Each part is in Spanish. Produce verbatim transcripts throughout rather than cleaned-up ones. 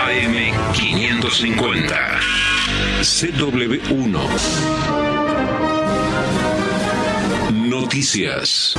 A M quinientos cincuenta. C W uno. Noticias.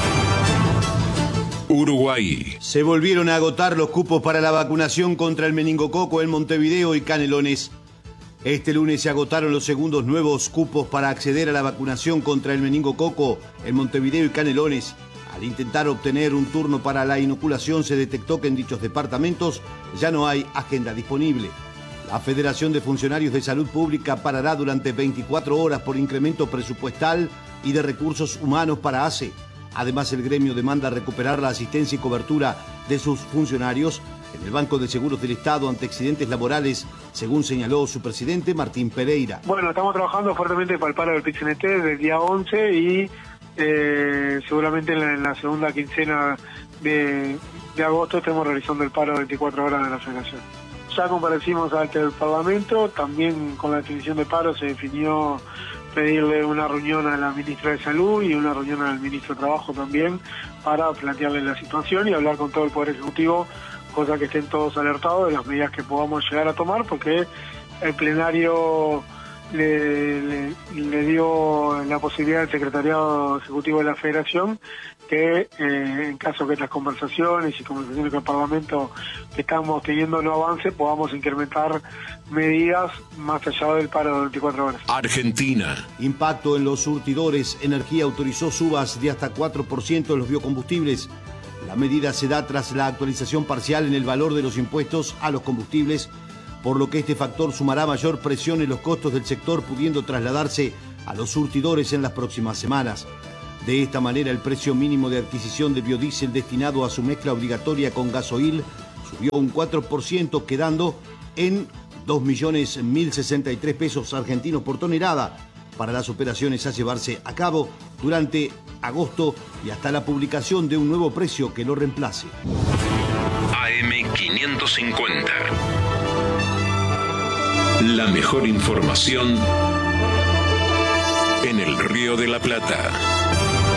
Uruguay. Se volvieron a agotar los cupos para la vacunación contra el meningococo en Montevideo y Canelones. Este lunes se agotaron los segundos nuevos cupos para acceder a la vacunación contra el meningococo en Montevideo y Canelones. Al intentar obtener un turno para la inoculación, se detectó que en dichos departamentos ya no hay agenda disponible. La Federación de Funcionarios de Salud Pública parará durante veinticuatro horas por incremento presupuestal y de recursos humanos para A C E. Además, el gremio demanda recuperar la asistencia y cobertura de sus funcionarios en el Banco de Seguros del Estado ante accidentes laborales, según señaló su presidente Martín Pereira. Bueno, estamos trabajando fuertemente para el paro del P I T C N T desde el día once y eh, seguramente en la, en la segunda quincena de, de agosto estemos realizando el paro de veinticuatro horas de la Federación. Ya comparecimos ante el Parlamento, también con la definición de paro se definió pedirle una reunión a la ministra de Salud y una reunión al ministro de Trabajo también para plantearle la situación y hablar con todo el Poder Ejecutivo, cosa que estén todos alertados de las medidas que podamos llegar a tomar, porque el plenario le, le, le dio la posibilidad al Secretariado Ejecutivo de la Federación que eh, en caso que estas conversaciones y conversaciones con el Parlamento que estamos teniendo no avance, podamos incrementar medidas más allá del paro de veinticuatro horas. Argentina. Impacto en los surtidores. Energía autorizó subas de hasta cuatro por ciento en los biocombustibles. La medida se da tras la actualización parcial en el valor de los impuestos a los combustibles, por lo que este factor sumará mayor presión en los costos del sector, pudiendo trasladarse a los surtidores en las próximas semanas. De esta manera, el precio mínimo de adquisición de biodiesel destinado a su mezcla obligatoria con gasoil subió un cuatro por ciento, quedando en dos millones mil sesenta y tres pesos argentinos por tonelada para las operaciones a llevarse a cabo durante agosto y hasta la publicación de un nuevo precio que lo reemplace. A M quinientos cincuenta. La mejor información en el Río de la Plata.